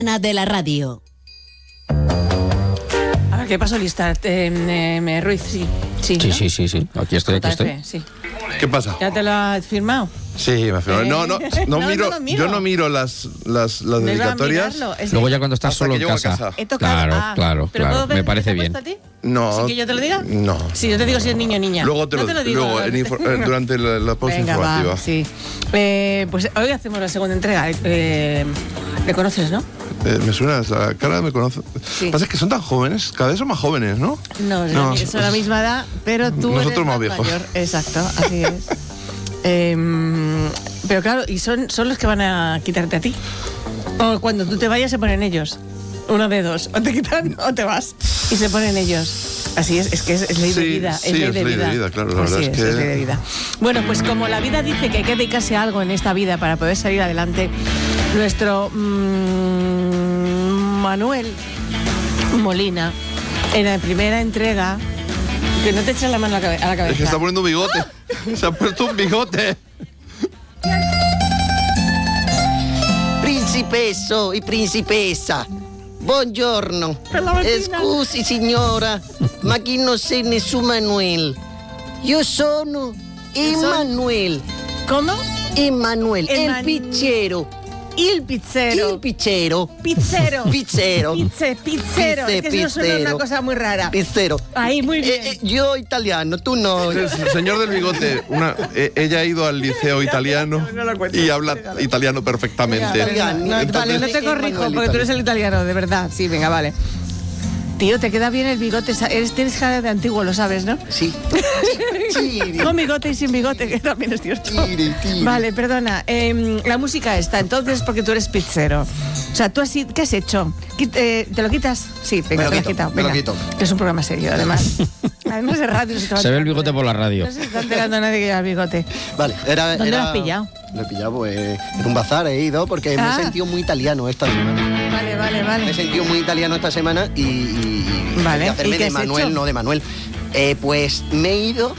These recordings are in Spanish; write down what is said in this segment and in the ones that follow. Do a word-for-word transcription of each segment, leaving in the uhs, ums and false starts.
de la radio. A ver, ¿qué pasó, lista? Eh, eh, Ruiz, sí. Sí, sí, ¿no? sí, sí, sí. Aquí estoy, aquí J F, estoy. Sí. ¿Qué pasa? ¿Ya te lo has firmado? Sí, me ha firmado. Eh, No, no, no, no, miro, no lo miro. yo no miro las, las, las No iba a dedicatorias. mirarlo, es Luego de- ya cuando estás Hasta solo que en llego a casa. casa. He tocado. Claro, Ah, claro, ¿pero claro. puedo ver Me qué parece te ha bien. puesto a ti? No. ¿Sí que yo te lo diga? No. Si yo te digo si es niño o niña. Luego te no lo, te lo digo. luego en infor- eh, durante la, la pausa Venga, informativa. va, sí. Eh, pues hoy hacemos la segunda entrega. Eh, ¿Le conoces, no? Eh, me suena la cara, me conoce. Sí. Lo que pasa es que son tan jóvenes, cada vez son más jóvenes, ¿no? No, es, No, la, son la misma edad, pero tú nosotros eres más viejos. mayor. Exacto, así es. Eh, pero claro, y son, son los que van a quitarte a ti. O cuando tú te vayas se ponen ellos. Uno de dos. O te quitan o te vas. Y se ponen ellos. Así es, es que es, es ley de Sí, vida. sí, es ley es de ley de vida. vida, claro, la Así verdad es que- es ley de vida. Bueno, pues como la vida dice que hay que dedicarse a algo en esta vida para poder salir adelante, nuestro mmm, Manuel Molina, en la primera entrega, que no te eches la mano a la, cabe- a la cabeza. Es que está poniendo un bigote. Se ha puesto un bigote. Principesso e principessa, buongiorno. Per la mattina. Scusi signora, ma chi non sei nessun Manuel? Io sono Emanuel. ¿Cómo? Emanuel, Eman- el pizzero. Il pizzero. Il pizzero. Pizzero. Pizzero. Pizze, pizzero. Pizze, es que eso suena pizzero. una cosa muy rara. Pizzero. Ahí, muy bien. Eh, eh, yo italiano, tú no. El señor del bigote, una, eh, ella ha ido al liceo italiano no lo cuentes. y habla italiano perfectamente. Italiano. No, Entonces- vale, no te corrijo Manuel porque tú eres italiano. el italiano, de verdad. Sí, venga, vale. Tío, te queda bien el bigote. sa- Eres, tienes cara de antiguo, lo sabes, ¿no? Sí. Chiri. Con bigote y sin bigote, que también es cierto. Tiri, tiri. Vale, perdona. em, la música está, entonces, porque tú eres pizzero. O sea, tú has, i- ¿qué has hecho? Quit- eh, ¿Te lo quitas? Sí, venga, Me lo te lo has quito, quitado. me lo venga. quito. Que es un programa serio, además. Además de radio. Se, te va Se ve el enterando bigote de- por la radio. No se está enterando nadie que lleva bigote. Vale, era. ¿Dónde era- lo has pillado? Lo he pillado, pues, en un bazar he ido porque me Ah. he sentido muy italiano esta semana. Vale, vale, vale. Me he sentido muy italiano esta semana y, y, y Vale, y hacerme ¿y qué de has Manuel, hecho? no de Manuel. Eh, pues me he ido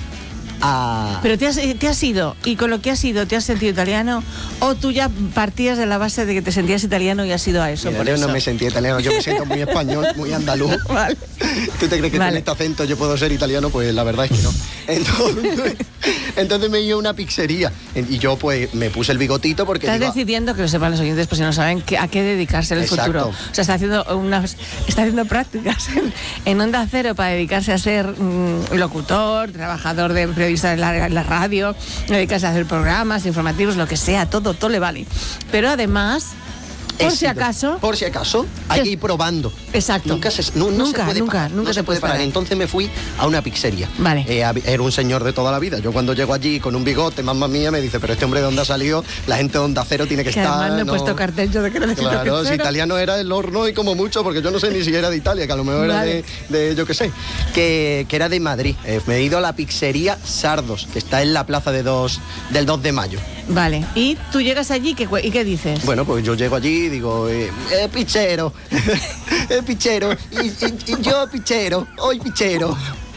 a... Pero te has, eh, te has ido, y con lo que has ido, ¿te has sentido italiano? ¿O tú ya partías de la base de que te sentías italiano y has ido a eso? Mira, por yo eso? no me sentí italiano, yo me siento muy español, muy andaluz. Vale. ¿Tú te crees que Vale. con este acento yo puedo ser italiano? Pues la verdad es que no. Entonces, entonces me he ido a una pizzería y yo pues me puse el bigotito porque Estás digo, decidiendo, que lo sepan los oyentes, pues si no saben que- a qué dedicarse en el Exacto. futuro. O sea, está haciendo unas, está haciendo prácticas en, en Onda Cero para dedicarse a ser mm, locutor, trabajador de periodista en la, en la radio, dedicarse a hacer programas informativos, lo que sea, todo, todo le vale. Pero además, he por si sido- acaso, Por si acaso, hay ¿Qué? que ir probando. exacto. Nunca se, no, no nunca, se puede nunca, parar, nunca no se puede parar. parar. Entonces me fui a una pizzería. Vale. Eh, hab- era un señor de toda la vida. Yo cuando llego allí con un bigote, mamá mía, me dice, pero este hombre de dónde ha salido, la gente de Onda Cero tiene que, Que estar. además no he no- puesto cartel yo de que necesito Claro, si pizzero. italiano era el horno y como mucho, porque yo no sé ni si era de Italia, que a lo mejor Vale. era de, de, yo qué sé, que, que era de Madrid. Eh, me he ido a la pizzería Sardos, que está en la plaza de dos, del dos de mayo. Vale, y tú llegas allí ¿qué, ¿y qué dices? Bueno, pues yo llego allí y digo, eh, eh, pichero, eh, pichero, y, y- y yo pichero, hoy pichero.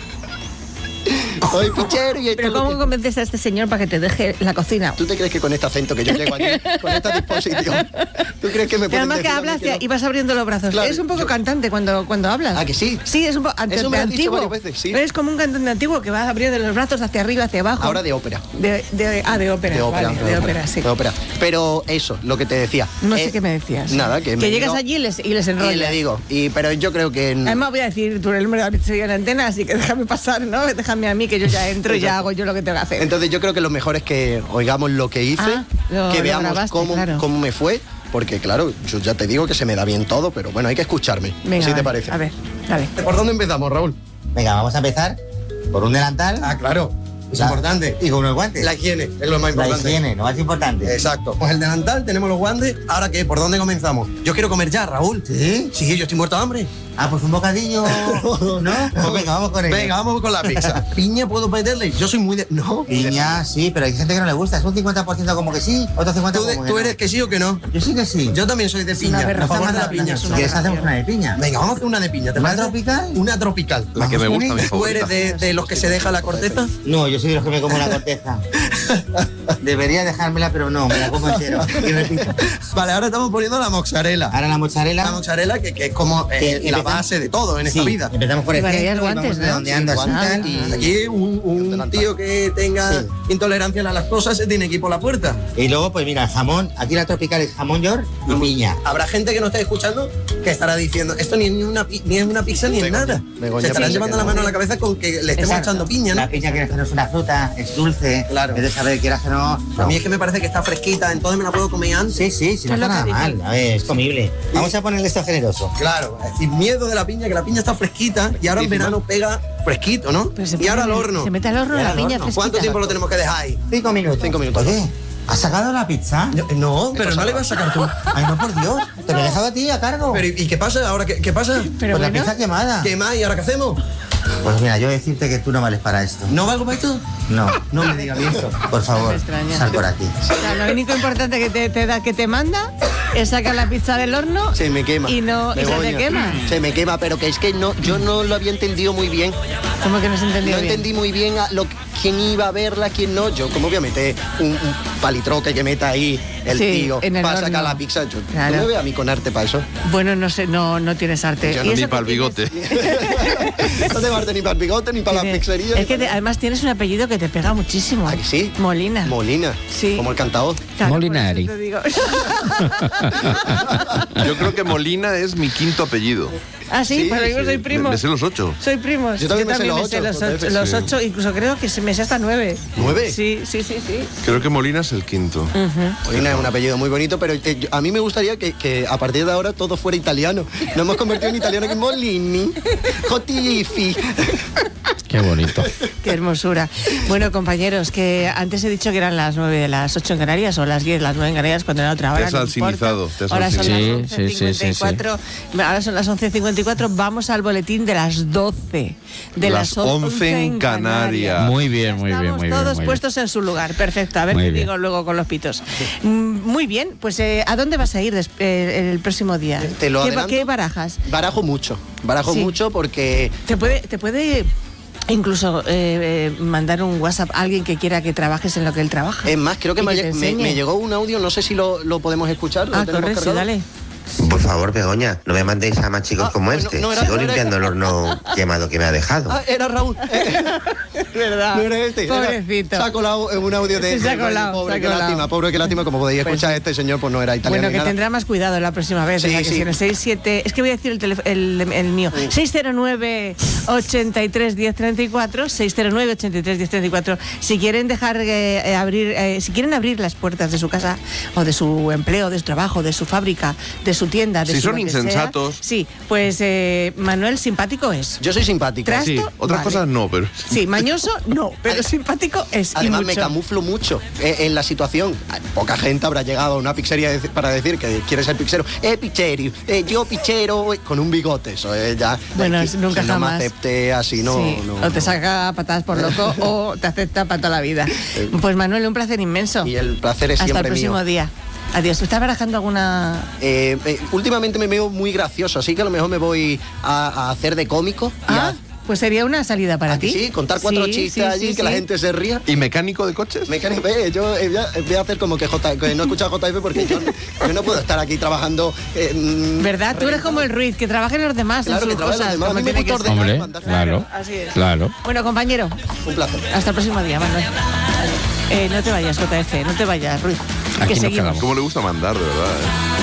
Hoy pichero y esto Pero es lo ¿cómo que- convences a este señor para que te deje la cocina? ¿Tú te crees que con este acento que yo llego allí, con esta disposición, tú crees que me Y pueden además que decir a mí hablas que no? y vas abriendo los brazos. Claro, es un poco yo- cantante cuando, cuando hablas. ¿Ah, que sí? Sí, es un poco Eso me lo has dicho antiguo. varias veces, sí. Eres como un cantante antiguo que va abriendo los brazos hacia arriba, hacia abajo. Ahora de ópera. De, de- ah, de ópera. De ópera, vale, de ópera, sí. de ópera. Pero eso, lo que te decía. No sé eh, qué me decías. Nada, que me llegas digo- allí y les, y les enrollas. Y le digo, y, pero yo creo que... en- Además voy a decir tú eres el número de la pizzería en antena, así que déjame pasar, ¿no? Déjame a mí que yo ya entro y ya Exacto. hago yo lo que tengo que hacer. Entonces yo creo que lo mejor es que oigamos lo que hice, Ah, lo- que lo veamos grabaste, cómo, claro. cómo me fue, porque claro, yo ya te digo que se me da bien todo, pero bueno, hay que escucharme. Venga, ¿Sí te vale, parece? A ver, dale. ¿Por dónde empezamos, Raúl? Venga, vamos a empezar por un delantal. Ah, claro, es La- importante. Y con unos guantes. La higiene es lo más La importante. higiene, lo más importante. Exacto. Pues el delantal, tenemos los guantes. ¿Ahora qué? ¿Por dónde comenzamos? Yo quiero comer ya, Raúl. ¿Sí? Sí, yo estoy muerto de hambre. Ah, pues un bocadillo. ¿No? Pues venga, vamos con ello. Venga, vamos con la pizza. ¿Piña puedo pedirle? Yo soy muy de... No. Piña, sí, pero hay gente que no le gusta. Es un cincuenta por ciento como que sí, otro cincuenta ¿Tú, por ciento de- como tú que eres no. que sí o que no? Yo sí que sí. Yo también soy de piña. una Me gusta más la aberración, piña. es Si una quieres hacemos una de piña. Venga, vamos a hacer una de piña. ¿Te ¿Una parece? tropical? Una tropical. La que me Vamos gusta, con mi ella. ¿Tú eres favorita. de, de los que se deja la corteza? No, yo soy de los que me como la corteza. Debería dejármela, pero no, me la como entero. Y repito. Vale, ahora estamos poniendo la mozzarella. Ahora la mozzarella. La mozzarella que, que es como eh, Sí, la empezamos- base de todo en esta Sí, vida. empezamos por el Y vale, centro ya y guantes, vamos ¿no? redondeando Sí, así guantes. tal, y, Aquí un, un tío que tenga Sí. intolerancia a la lactosa se tiene que ir por la puerta. y luego, pues mira, jamón. Aquí la tropical es jamón york y piña. Habrá gente que no esté escuchando que estará diciendo, esto ni, ni, una, pi- ni es una pizza ni es Begoña, nada. Begoña Se estarán piensa llevando que la no. mano a la cabeza con que le estemos Exacto. echando piña, ¿no? La piña que no es una fruta, es dulce. Claro. Es de saber, quieras que no. A mí es que me parece que está fresquita, entonces me la puedo comer antes. Sí, sí, sí, no Es lo está nada que mal. dicen. A ver, es comible. Vamos a ponerle esto generoso. Claro, sin miedo de la piña, que la piña está fresquita y ahora en verano pega fresquito, ¿no? Pero se Y ahora al pone- horno. Se mete al horno Y la al piña horno. fresquita. ¿Cuánto tiempo lo tenemos que dejar ahí? Cinco minutos. Cinco minutos. Oye, ¿has sacado la pizza? Yo- No, pero no le vas a sacar tú. Ay, no, por Dios. Te lo he dejado a ti a cargo. Pero, ¿y y qué pasa ahora? ¿Qué, qué pasa? Pero pues la bueno, pizza quemada. ¿Qué más? ¿Y ahora qué hacemos? Pues mira, yo voy a decirte que tú no vales para esto. ¿No valgo para esto? No. No me digas eso. Por favor, Me extraña. sal por aquí. o sea, lo único importante que te, te da, que te manda es sacar la pizza del horno Se me quema. y no y se te Begoña. quema. Se me quema, pero que es que no, yo no lo había entendido muy bien. ¿Cómo que no se entendió No bien? entendí muy bien a lo, quién iba a verla, quién no. Yo, ¿cómo voy a meter un, un palitroque que meta ahí el Sí, tío en el para horno. sacar la pizza? Yo, Claro. no me veo a mí con arte para eso. Bueno, no sé, no, no tienes arte. Yo ¿Y no, eso Ni que para el tienes? bigote. No tengo arte ni para el bigote, ni para la Tiene- pizzería. Es que te- además tienes un apellido que te pega muchísimo. ¿Ah, que sí? Molina. Molina. Sí. Como el cantador. Claro, por eso Molinari. te digo. Yo creo que Molina es mi quinto apellido. ah, sí, Sí, pero yo sí. soy primo. Me, me sé los ocho. Soy primos. Yo también me sé los ocho, los, con ocho, F, los sí. ocho, incluso creo que se me sé hasta nueve. ¿Nueve? Sí, sí, sí, sí. Creo que Molina es el quinto. Molina es un apellido muy bonito, pero eh, yo- a mí me gustaría que, que a partir de ahora todo fuera italiano. Nos hemos convertido en italiano que Molini, Jotifi. Qué bonito. Qué hermosura. Bueno, compañeros, que antes he dicho que eran las nueve de las ocho en Canarias o las diez, las nueve en Canarias cuando era otra hora. Te has no alcinizado, importa. te has Ahora son alcinizado. las Sí, sí, sí, once cincuenta y cuatro. Ahora son las once cincuenta y cuatro. Vamos al boletín de las doce. De Las las, once en Canarias. Muy bien, muy bien, Estamos muy bien. todos muy bien. puestos en su lugar. Perfecto. A ver Muy qué bien. digo luego con los pitos. Mm, Muy bien. Pues, eh, ¿a dónde vas a ir des- eh, el próximo día? Te lo ¿Qué, adelanto. ¿Qué barajas? Barajo mucho. Barajo Sí. mucho porque ¿Te puede, te puede incluso eh, eh, mandar un WhatsApp a alguien que quiera que trabajes en lo que él trabaja? es más, creo que, Y me, te me- enseñe. me llegó un audio, no sé si lo, lo podemos escuchar. ¿lo Ah, tenemos correcto, cargado? dale. Por favor, Begoña, no me mandéis a más chicos Ah, como no, este. no era- Sigo no era- limpiando el horno quemado que me ha dejado. Ah, era Raúl. ¿Verdad? No era este. era- Pobrecito. se ha colado en un audio de. Sí, se ha de- colado, Pobre, se ha qué colado. lástima, pobre, qué lástima. Como podéis Pues escuchar, sí. este señor pues no era italiano. Bueno, ni que nada. tendrá más cuidado la próxima vez. Sí, o sea, que sí. si en el seis siete es que voy a decir el, telef- el, el mío. seis cero nueve, ochenta y tres, diez treinta y cuatro, seis cero nueve, ochenta y tres, diez treinta y cuatro. Si quieren dejar eh, eh, abrir, eh, si quieren abrir las puertas de su casa o de su empleo, de su trabajo, de su fábrica, de su tienda, de Si su son lo que sea, insensatos. sí, pues eh, Manuel simpático es. Yo soy simpático. Tras- Sí, Esto, otras vale. cosas no, pero. Sí, mañoso no, pero simpático es. y Además, me mucho. camuflo mucho eh, en la situación. Poca gente habrá llegado a una pizzería de- para decir que quiere ser pizzero. Eh, picheri, eh, yo pichero, eh, con un bigote. Eso es ya. Bueno, que- es- nunca que no jamás. me acepte así, no. Sí, no, o te no. saca patadas por loco o te acepta para toda la vida. Pues Manuel, un placer inmenso. Y el placer es Hasta el siempre próximo mío. día. Adiós. ¿Tú estás barajando alguna...? Eh, eh, últimamente me veo muy gracioso, así que a lo mejor me voy a, a hacer de cómico. y Ah, a- pues sería una salida para ¿a que ti. sí, contar cuatro Sí, chistes sí, allí, sí, que la sí. gente se ría. ¿Y mecánico de coches? Me cae- ve, yo eh, voy a, voy a hacer como que, J, que no he escuchado J F porque yo, yo no puedo estar aquí trabajando. eh, mm, ¿Verdad? Tú eres como el Ruiz, que trabajen los demás Claro, en que sus trabajen los cosas. demás. A como mí me tiene gusta que ser. ordenar. Hombre, claro. Así es. Claro. Bueno, compañero, Un placer. hasta el próximo día, Manuel. Eh, no te vayas, J F, no te vayas, Ruiz. Aquí que nos seguimos. quedamos. ¿Cómo le gusta mandar, de verdad? eh?